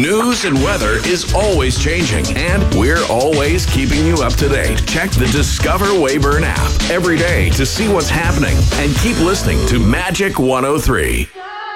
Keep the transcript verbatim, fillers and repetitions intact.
News and weather is always changing, and we're always keeping you up to date. Check the Discover Weyburn app every day to see what's happening, and keep listening to Magic one oh three.